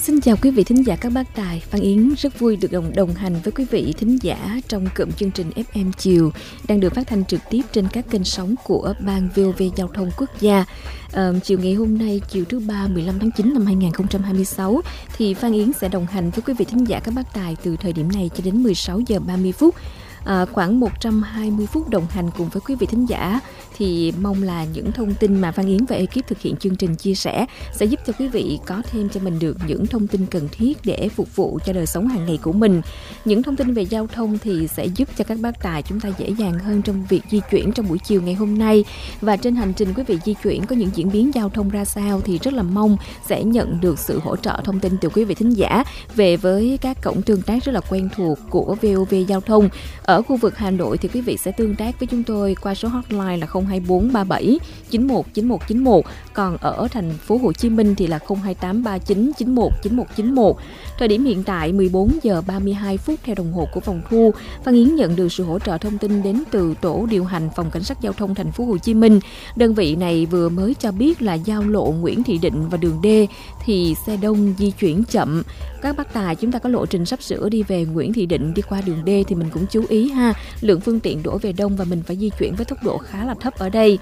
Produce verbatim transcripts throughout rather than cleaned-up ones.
Xin chào quý vị thính giả các bác tài. Phan Yến rất vui được đồng, đồng hành với quý vị thính giả trong cụm chương trình ép em chiều đang được phát thanh trực tiếp trên các kênh sóng của Ban vê o vê Giao thông Quốc gia. À, chiều ngày hôm nay, chiều thứ ba mười lăm tháng chín năm hai nghìn không trăm hai mươi sáu, thì Phan Yến sẽ đồng hành với quý vị thính giả các bác tài từ thời điểm này cho đến mười sáu giờ ba mươi phút. À, khoảng một trăm hai mươi phút đồng hành cùng với quý vị thính giả, thì mong là những thông tin mà Phan Yến và ekip thực hiện chương trình chia sẻ sẽ giúp cho quý vị có thêm cho mình được những thông tin cần thiết để phục vụ cho đời sống hàng ngày của mình. Những thông tin về giao thông thì sẽ giúp cho các bác tài chúng ta dễ dàng hơn trong việc di chuyển trong buổi chiều ngày hôm nay. Và trên hành trình quý vị di chuyển có những diễn biến giao thông ra sao thì rất là mong sẽ nhận được sự hỗ trợ thông tin từ quý vị thính giả về với các cổng tương tác rất là quen thuộc của vê o vê Giao thông. Ở khu vực Hà Nội thì quý vị sẽ tương tác với chúng tôi qua số hotline là không hai bốn ba bảy chín một chín một chín một, còn ở thành phố Hồ Chí Minh thì là không hai tám ba chín chín một chín một chín một. Thời điểm hiện tại mười bốn giờ ba mươi hai phút theo đồng hồ của phòng thu, Phan Yến nhận được sự hỗ trợ thông tin đến từ tổ điều hành Phòng Cảnh sát Giao thông thành phố Hồ Chí Minh. Đơn vị này vừa mới cho biết là giao lộ Nguyễn Thị Định và đường D thì xe đông di chuyển chậm. Các bác tài chúng ta có lộ trình sắp sửa đi về Nguyễn Thị Định đi qua đường D thì mình cũng chú ý ha, lượng phương tiện đổ về đông và mình phải di chuyển với tốc độ khá là thấp ở đây.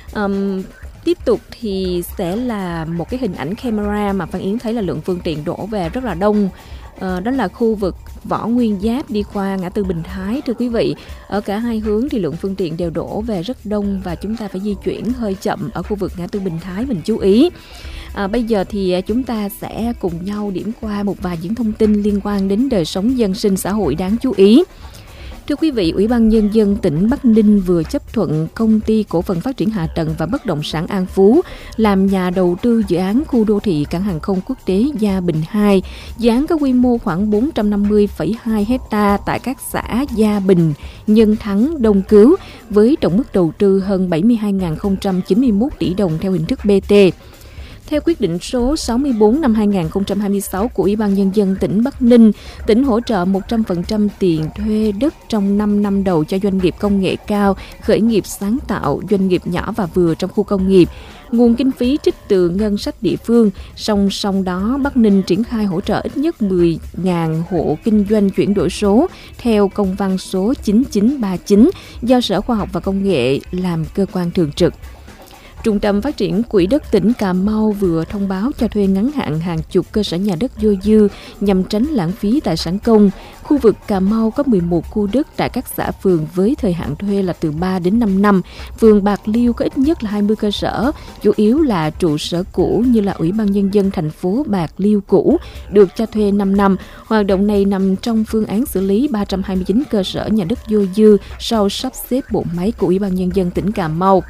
Um, Tiếp tục thì sẽ là một cái hình ảnh camera mà Phan Yến thấy là lượng phương tiện đổ về rất là đông. À, đó là khu vực Võ Nguyên Giáp đi qua ngã tư Bình Thái. Thưa quý vị, ở cả hai hướng thì lượng phương tiện đều đổ về rất đông và chúng ta phải di chuyển hơi chậm ở khu vực ngã tư Bình Thái, mình chú ý. À, bây giờ thì chúng ta sẽ cùng nhau điểm qua một vài những thông tin liên quan đến đời sống dân sinh xã hội đáng chú ý. Thưa quý vị, Ủy ban Nhân dân tỉnh Bắc Ninh vừa chấp thuận Công ty Cổ phần Phát triển Hạ tầng và Bất động sản An Phú làm nhà đầu tư dự án khu đô thị cảng hàng không quốc tế Gia Bình hai. Dự án có quy mô khoảng bốn trăm năm mươi phẩy hai ha tại các xã Gia Bình, Nhân Thắng, Đông Cứu với tổng mức đầu tư hơn bảy mươi hai nghìn không trăm chín mươi mốt tỷ đồng theo hình thức bê tê. Theo quyết định số sáu mươi tư năm hai nghìn không trăm hai mươi sáu của Ủy ban Nhân dân tỉnh Bắc Ninh, tỉnh hỗ trợ một trăm phần trăm tiền thuê đất trong năm năm đầu cho doanh nghiệp công nghệ cao, khởi nghiệp sáng tạo, doanh nghiệp nhỏ và vừa trong khu công nghiệp. Nguồn kinh phí trích từ ngân sách địa phương. Song song đó, Bắc Ninh triển khai hỗ trợ ít nhất mười nghìn hộ kinh doanh chuyển đổi số theo công văn số chín chín ba chín do Sở Khoa học và Công nghệ làm cơ quan thường trực. Trung tâm Phát triển Quỹ đất tỉnh Cà Mau vừa thông báo cho thuê ngắn hạn hàng chục cơ sở nhà đất dôi dư nhằm tránh lãng phí tài sản công. Khu vực Cà Mau có mười một khu đất tại các xã phường với thời hạn thuê là từ ba đến năm năm. Phường Bạc Liêu có ít nhất là hai mươi cơ sở, chủ yếu là trụ sở cũ như là Ủy ban Nhân dân thành phố Bạc Liêu cũ, được cho thuê năm năm. Hoạt động này nằm trong phương án xử lý ba trăm hai mươi chín cơ sở nhà đất dôi dư sau sắp xếp bộ máy của Ủy ban Nhân dân tỉnh Cà Mau.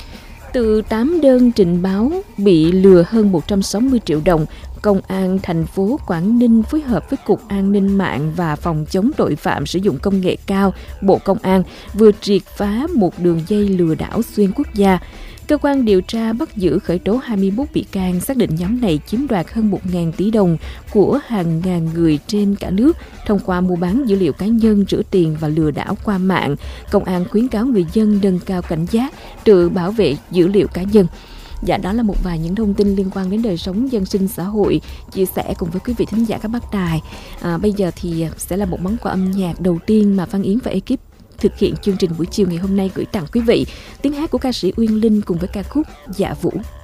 Từ tám đơn trình báo bị lừa hơn một trăm sáu mươi triệu đồng, Công an thành phố Quảng Ninh phối hợp với Cục An ninh mạng và Phòng chống tội phạm sử dụng công nghệ cao, Bộ Công an vừa triệt phá một đường dây lừa đảo xuyên quốc gia. Cơ quan điều tra bắt giữ khởi tố hai mươi mốt bị can, xác định nhóm này chiếm đoạt hơn một nghìn tỷ đồng của hàng ngàn người trên cả nước thông qua mua bán dữ liệu cá nhân, rửa tiền và lừa đảo qua mạng. Công an khuyến cáo người dân nâng cao cảnh giác, tự bảo vệ dữ liệu cá nhân. Dạ, đó là một vài những thông tin liên quan đến đời sống dân sinh xã hội chia sẻ cùng với quý vị thính giả các bác tài. À, bây giờ thì sẽ là một món quà âm nhạc đầu tiên mà Phan Yến và ekip thực hiện chương trình buổi chiều ngày hôm nay gửi tặng quý vị. Tiếng hát của ca sĩ Uyên Linh cùng với ca khúc Dạ Vũ.